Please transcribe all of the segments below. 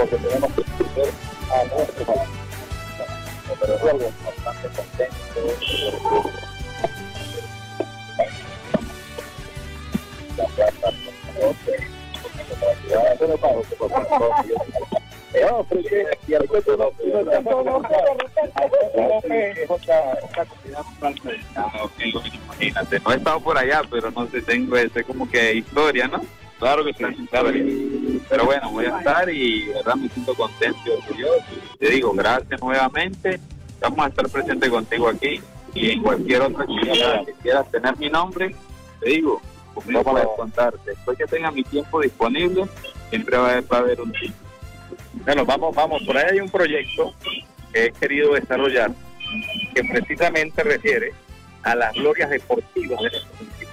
porque tenemos que escuchar a nuestros amigos. Pero es algo bastante contento. No, pero que y al cuento no, imagínate, no he estado por allá, pero no sé, tengo ese como que historia, ¿no? claro que sí, Claro. Pero bueno, voy a estar y de verdad me siento contento y orgulloso. Te digo, gracias nuevamente. Vamos a estar presentes contigo aquí y en cualquier otra actividad que quieras tener mi nombre, te digo, conmigo puedes contar. Después que tenga mi tiempo disponible, siempre va a haber un tiempo. Bueno, vamos, por ahí hay un proyecto que he querido desarrollar que precisamente refiere a las glorias deportivas de nuestro municipio.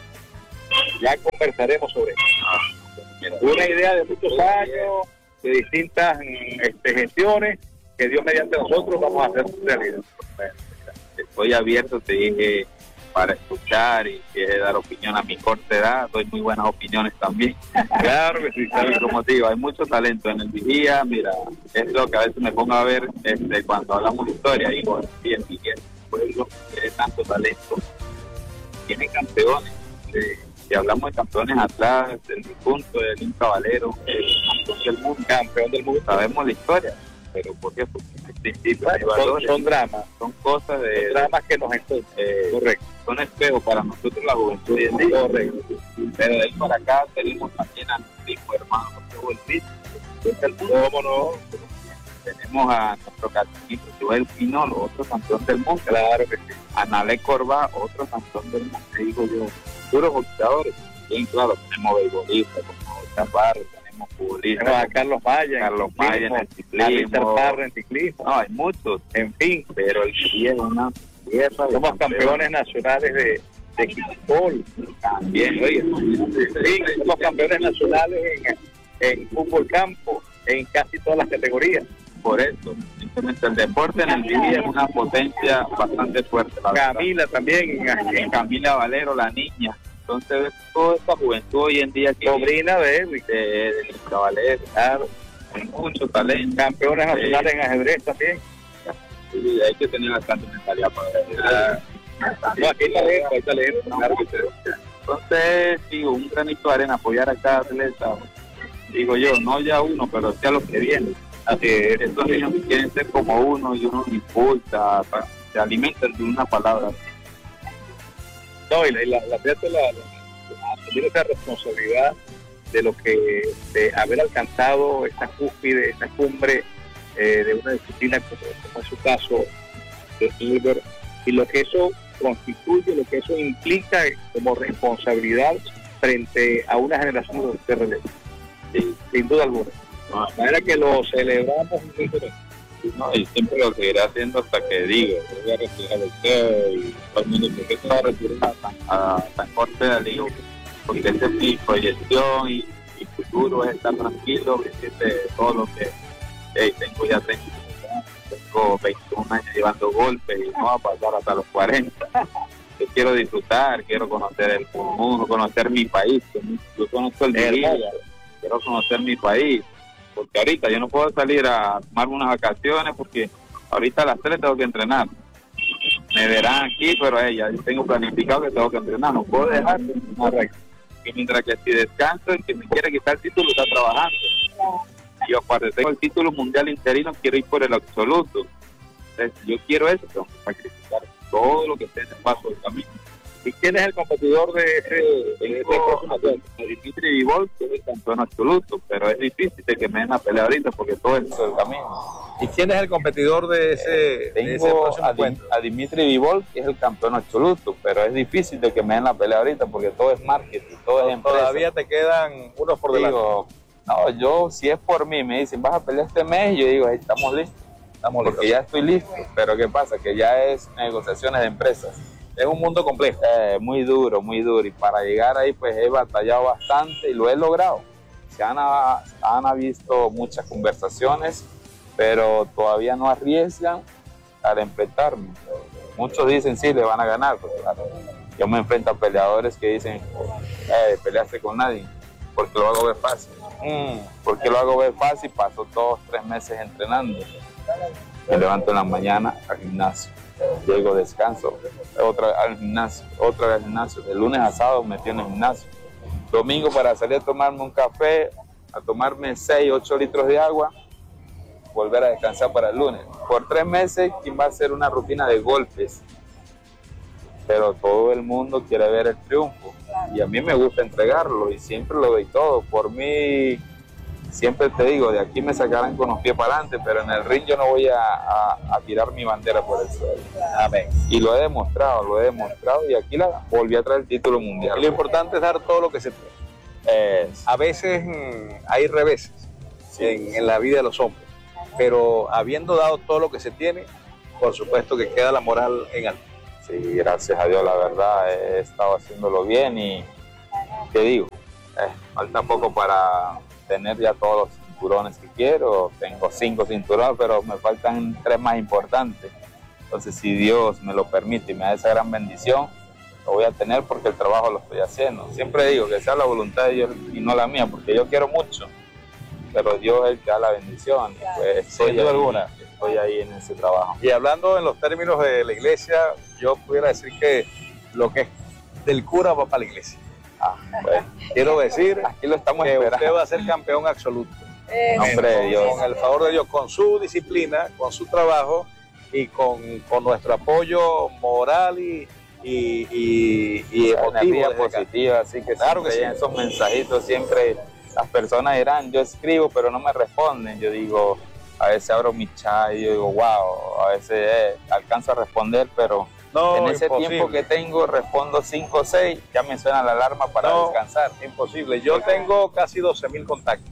Ya conversaremos sobre eso. Una idea de muchos años, de distintas gestiones, que Dios mediante nosotros vamos a hacer realidad. Estoy abierto, te dije, para escuchar y dar opinión a mi corta edad. Doy muy buenas opiniones también. Claro que sí, ¿Sabes? Como te digo, hay mucho talento en el vigía. Mira, es lo que a veces me pongo a ver cuando hablamos de historia. Digo, sí, el vigía es un pueblo que tiene tanto talento, tiene campeones. Si hablamos de campeones atrás, del punto del Inca Valero, campeón del mundo. sabemos la historia. Pero ¿por qué? Porque hay principios, hay valores, Son dramas, son cosas son dramas que nos encuentran. Correcto. son espejos para nosotros la juventud hoy en día. Correcto. Pero de ahí para acá tenemos también a nuestro hijo hermano Joel Pitt, ¿Cómo no? tenemos a nuestro catequista Joel Pinol, otro campeón del mundo, Claro que sí. a Nale Corba, otro campeón del mundo, te digo yo, puros boxeadores. Bien, claro, tenemos beisbolistas como Chaparro, tenemos futbolistas, Tenemos a Carlos Maya, Carlos Maya en el a ciclismo. Víctor Parra en ciclismo. No, hay muchos, En fin, pero el Vigía es una tierra de somos campeones nacionales de kickball. también, oye, Sí, somos campeones nacionales en fútbol campo, en casi todas las categorías. por eso, simplemente el deporte en el Vigía es una potencia bastante fuerte. La verdad. Camila también, En Camila Valero, la niña. Entonces, ves toda esta juventud hoy en día que sobrina de Edwin, de Linda Valero, claro, hay mucho talento. campeones nacionales en ajedrez también. Sí, hay que tener bastante mentalidad para No, aquí hay talento, claro que sí. Entonces, digo, un granito de arena, apoyar a cada atleta, digo yo, no ya uno, pero sí a los que vienen. Así es, estos niños que quieren ser como uno y uno impulsa, se alimentan de una palabra. No, y asumir esa responsabilidad de lo que, de haber alcanzado esta cúspide, esta cumbre de una disciplina como es su caso de Silver, y lo que eso constituye, lo que eso implica como responsabilidad frente a una generación de relevo. Sí, sin duda alguna. De manera que lo celebramos mucho. No, y siempre lo seguiré haciendo hasta que diga, yo voy a retirar el CEO y todo el mundo, porque se va a retirar a tan corta edad, digo, porque esa es mi proyección y mi futuro es estar tranquilo, decirte todo lo que tengo ya 30 años, tengo 21 años llevando golpes y no va a pasar hasta los 40. Yo quiero disfrutar, quiero conocer el mundo, conocer mi país, yo conozco el Vigía, quiero conocer mi país. Porque ahorita yo no puedo salir a tomar unas vacaciones porque ahorita a las 3 tengo que entrenar. Me verán aquí, pero ya tengo planificado que tengo que entrenar, no puedo dejar de entrenar. Y mientras que si descanso, el que me quiere quitar el título está trabajando. Y yo aparte tengo el título mundial interino, quiero ir por el absoluto. Entonces, yo quiero eso, tengo que sacrificar todo lo que esté en el paso del camino. ¿Y quién es el competidor de ese próximo evento? Dimitri Vivol, que es el campeón absoluto, pero es difícil de que me den la pelea ahorita porque todo es el camino. ¿Y quién es el competidor de ese Tengo próximo encuentro? a Dimitri Vivol, que es el campeón absoluto, pero es difícil de que me den la pelea ahorita porque todo es marketing, todo es empresa. Todavía te quedan unos por delante. Digo, no, yo si es por mí, me dicen, vas a pelear este mes, yo digo, hey, estamos listos. Porque ya estoy listo, pero ¿qué pasa? Que ya es negociaciones de empresas. Es un mundo complejo. Muy duro, y para llegar ahí pues he batallado bastante y lo he logrado. Se han visto muchas conversaciones, pero todavía no arriesgan al enfrentarme. Muchos dicen sí, le van a ganar, pero claro, yo me enfrento a peleadores que dicen, peleaste con nadie. porque lo hago ver fácil. Porque lo hago ver fácil, paso 2, 3 meses entrenando. Me levanto en la mañana al gimnasio, llego, descanso, otra vez al gimnasio, otra vez al gimnasio. De lunes a sábado metí en el gimnasio. Domingo para salir a tomarme un café, a tomarme 6, 8 litros de agua, volver a descansar para el lunes. Por 3 meses, ¿quién va a hacer una rutina de golpes? Pero todo el mundo quiere ver el triunfo. Y a mí me gusta entregarlo y siempre lo doy todo. Por mí, siempre te digo, de aquí me sacarán con los pies para adelante, pero en el ring yo no voy a tirar mi bandera por el suelo. Amén. Y lo he demostrado y aquí la volví a traer el título mundial. Y lo importante es dar todo lo que se tiene. A veces hay reveses en la vida de los hombres, pero habiendo dado todo lo que se tiene, por supuesto que queda la moral en alto. Sí, gracias a Dios, la verdad, he estado haciéndolo bien y te digo, falta poco para tener ya todos los cinturones que quiero. Tengo 5 cinturones, pero me faltan 3 más importantes. Entonces, si Dios me lo permite y me da esa gran bendición, lo voy a tener porque el trabajo lo estoy haciendo. Siempre digo que sea la voluntad de Dios y no la mía, porque yo quiero mucho, pero Dios es el que da la bendición. Y pues sin duda alguna. Estoy ahí en ese trabajo. Y hablando en los términos de la iglesia, yo pudiera decir que lo que es del cura va para la iglesia. Bueno, quiero decir aquí lo estamos que esperando. usted va a ser campeón absoluto. Nombre de Dios. Con el favor de Dios, con su disciplina, con su trabajo y con nuestro apoyo moral y emotivo. Energía positiva, así que claro que sí. Esos mensajitos siempre las personas dirán, yo escribo pero no me responden. Yo digo, a veces abro mi chat y yo digo, wow, a veces alcanzo a responder, pero en ese tiempo que tengo respondo 5 o 6, ya me suena la alarma para descansar. Imposible. Yo tengo casi 12,000 contactos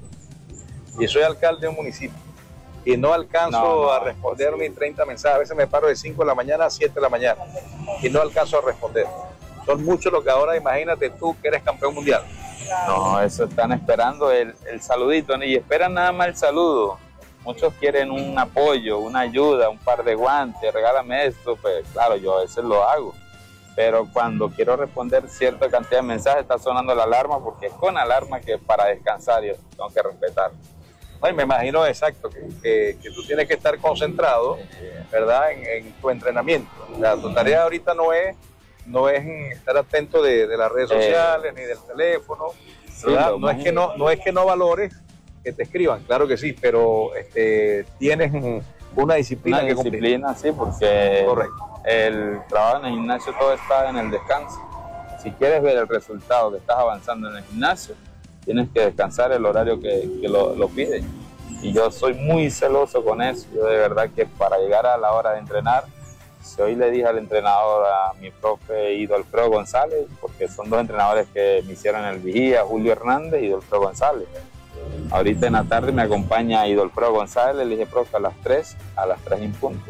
y soy alcalde de un municipio y no alcanzo a responder ni 30 mensajes. A veces me paro de 5 de la mañana a 7 de la mañana y no alcanzo a responder. Son muchos los que ahora, imagínate tú que eres campeón mundial. No, eso están esperando el saludito, y esperan nada más el saludo. Muchos quieren un apoyo, una ayuda, un par de guantes, regálame esto. Pues claro, yo a veces lo hago. Pero cuando quiero responder cierta cantidad de mensajes está sonando la alarma, porque es con alarma que para descansar yo tengo que respetar. Ay, me imagino exacto que tú tienes que estar concentrado, ¿verdad? En tu entrenamiento. O sea, tu tarea ahorita no es estar atento de las redes sociales ni del teléfono, ¿verdad? Sí, no es que no valores que te escriban, claro que sí, pero tienes una disciplina que cumplir. Disciplina, sí, porque el trabajo en el gimnasio todo está en el descanso. Si quieres ver el resultado que estás avanzando en el gimnasio, tienes que descansar el horario que lo pide. Y yo soy muy celoso con eso. Yo de verdad que para llegar a la hora de entrenar, si hoy le dije al entrenador, a mi profe Idolfredo González, porque son 2 entrenadores que me hicieron el vigía, Julio Hernández y Idolfredo González. Ahorita en la tarde me acompaña Idolfredo González, le dije, profe, a las 3 en punto.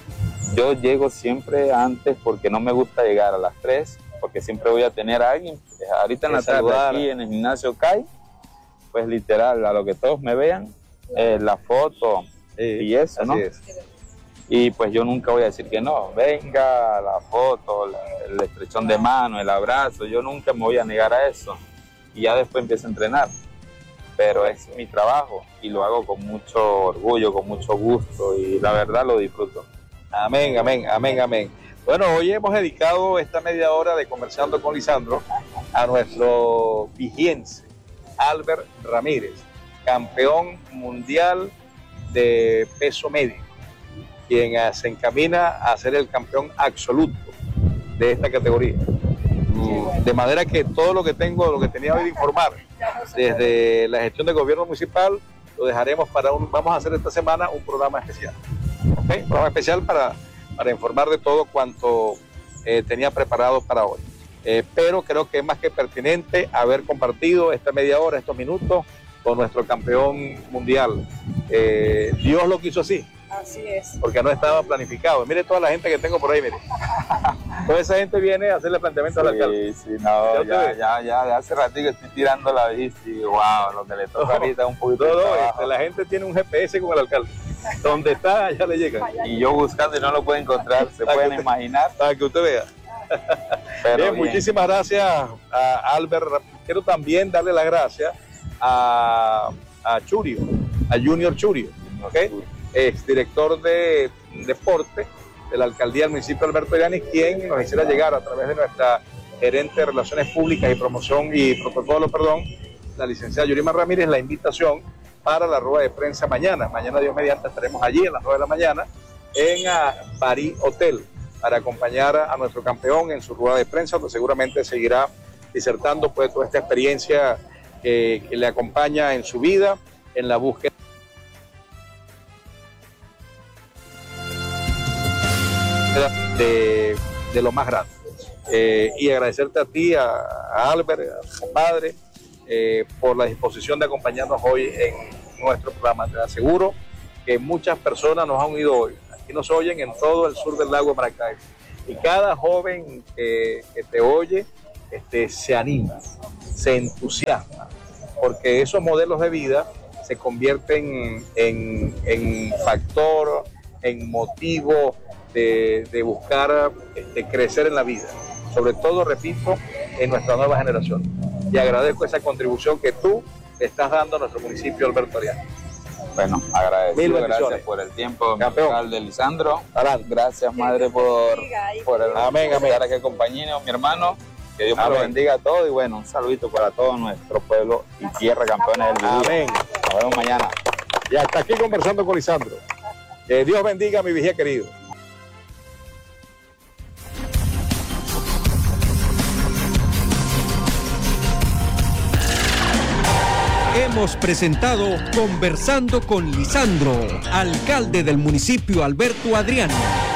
Yo llego siempre antes porque no me gusta llegar a las 3, porque siempre voy a tener a alguien. Ahorita en la tarde aquí en el gimnasio CAI, pues literal, a lo que todos me vean, la foto y eso, ¿no? Y pues yo nunca voy a decir que no. Venga, la foto, el estrechón de mano, el abrazo, yo nunca me voy a negar a eso. Y ya después empiezo a entrenar. Pero es mi trabajo y lo hago con mucho orgullo, con mucho gusto y la verdad lo disfruto. Amén, amén, amén, amén. Bueno, hoy hemos dedicado esta media hora de Conversando con Lisandro a nuestro vigiense, Albert Ramírez, campeón mundial de peso medio, quien se encamina a ser el campeón absoluto de esta categoría. De manera que todo lo que tenía hoy de informar desde la gestión del gobierno municipal, lo dejaremos vamos a hacer esta semana un programa especial. ¿Okay? Un programa especial para informar de todo cuanto tenía preparado para hoy. Pero creo que es más que pertinente haber compartido esta media hora, estos minutos, con nuestro campeón mundial. Dios lo quiso así. Así es. Porque no estaba planificado. Mire toda la gente que tengo por ahí, mire. Toda esa gente viene a hacerle planteamiento al alcalde. Sí, no, ya hace ratito estoy tirando la bici. Wow, lo que le toca ahorita es un poquito la gente tiene un GPS con el alcalde. Donde está, ya le llega. Y yo buscando y no lo puedo encontrar, se pueden imaginar. Para que usted vea. Bien, muchísimas gracias a Albert. Quiero también darle las gracias a Churio, a Junior Churio, ¿okay? Es director de deporte de la alcaldía del municipio de Alberto Adriani, quien nos hiciera llegar a través de nuestra gerente de Relaciones Públicas y Promoción y Protocolo, la licenciada Yurimar Ramírez, la invitación para la rueda de prensa mañana. Mañana, Dios mediante, estaremos allí a las 9 de la mañana en Barí Hotel para acompañar a nuestro campeón en su rueda de prensa, donde seguramente seguirá disertando pues toda esta experiencia que le acompaña en su vida, en la búsqueda de lo más grande. Y agradecerte a ti, a Albert, a su padre, por la disposición de acompañarnos hoy en nuestro programa. Te aseguro que muchas personas nos han oído hoy. Aquí nos oyen en todo el sur del lago de Maracay. Y cada joven que te oye se anima, se entusiasma, porque esos modelos de vida se convierten en factor, en motivo de buscar crecer en la vida. Sobre todo, repito, en nuestra nueva generación. Y agradezco esa contribución que tú le estás dando a nuestro municipio Alberto Adriani. Bueno, agradecido, gracias por el tiempo, alcalde Lisandro. Gracias, madre, por el amén, amén. Estar aquí compañero, mi hermano. Que Dios me lo bendiga a todos y bueno, un saludito para todo nuestro pueblo y tierra, campeones del mundo. Amén. Nos vemos mañana. Y hasta aquí conversando con Lisandro. Que Dios bendiga a mi vigía querido. Hemos presentado Conversando con Lisandro, alcalde del municipio Alberto Adriani.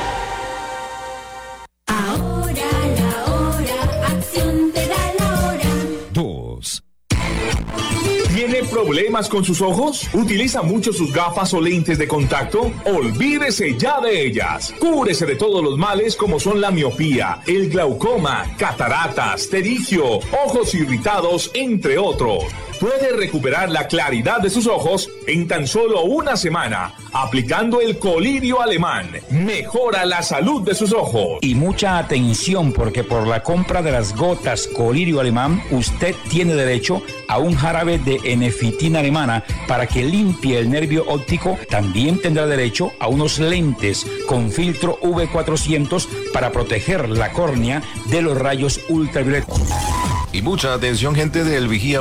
Ahora la hora, acción te da la hora. 2. ¿Tiene problemas con sus ojos? ¿Utiliza mucho sus gafas o lentes de contacto? Olvídese ya de ellas. Cúbrese de todos los males como son la miopía, el glaucoma, cataratas, pterigio, ojos irritados, entre otros. Puede recuperar la claridad de sus ojos en tan solo una semana, aplicando el colirio alemán. Mejora la salud de sus ojos. Y mucha atención, porque por la compra de las gotas colirio alemán, usted tiene derecho a un jarabe de enefitina alemana para que limpie el nervio óptico. También tendrá derecho a unos lentes con filtro V400 para proteger la córnea de los rayos ultravioleta. Y mucha atención, gente del Vigía.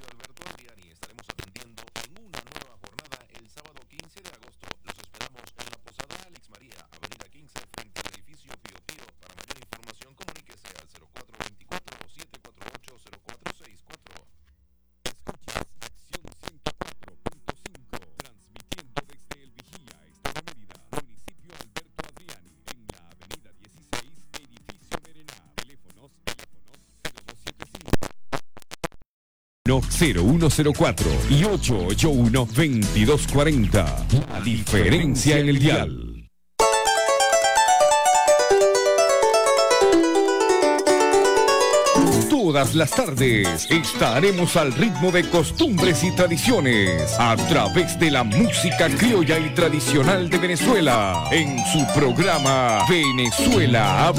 No, 0104 y 881-2240. La diferencia en el dial. Todas las tardes estaremos al ritmo de costumbres y tradiciones a través de la música criolla y tradicional de Venezuela en su programa Venezuela Habla.